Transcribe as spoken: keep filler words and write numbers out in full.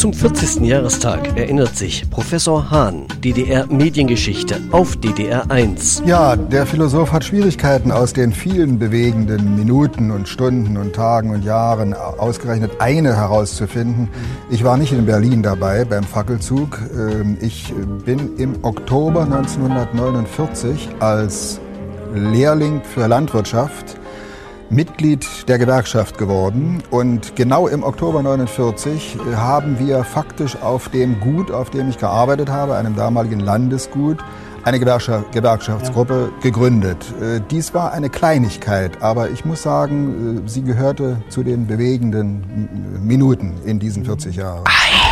Zum vierzigsten Jahrestag erinnert sich Professor Hahn, D D R-Mediengeschichte, auf D D R eins. Ja, der Philosoph hat Schwierigkeiten, aus den vielen bewegenden Minuten und Stunden und Tagen und Jahren ausgerechnet eine herauszufinden. Ich war nicht in Berlin dabei beim Fackelzug. Ich bin im Oktober neunzehnhundertneunundvierzig als Lehrling für Landwirtschaft Mitglied der Gewerkschaft geworden, und genau im Oktober neunundvierzig haben wir faktisch auf dem Gut, auf dem ich gearbeitet habe, einem damaligen Landesgut, eine Gewerkschaft, Gewerkschaftsgruppe gegründet. Dies war eine Kleinigkeit, aber ich muss sagen, sie gehörte zu den bewegenden Minuten in diesen vierzig Jahren.